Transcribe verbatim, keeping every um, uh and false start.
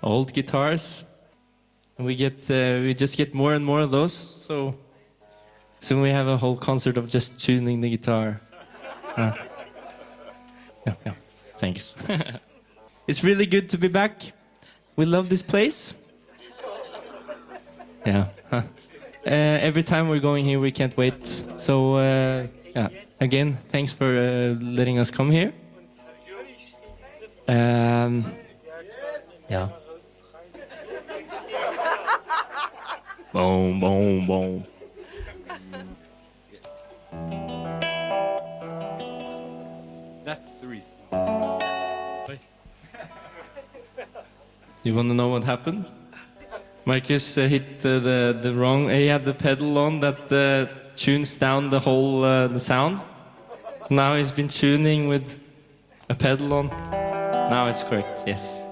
old guitars. And we get uh, we just get more and more of those. So soon we have a whole concert of just tuning the guitar. Uh, yeah, yeah. Thanks. It's really good to be back. We love this place. Yeah. Huh. Uh, every time we're going here, we can't wait. So uh, yeah. Again, thanks for uh, letting us come here. Um, yeah. Boom, boom, boom. That's the reason. You want to know what happened? Marcus uh, hit uh, the the wrong. He had the pedal on that uh, tunes down the whole uh, the sound. So now he's been tuning with a pedal on. Now it's correct. Yes.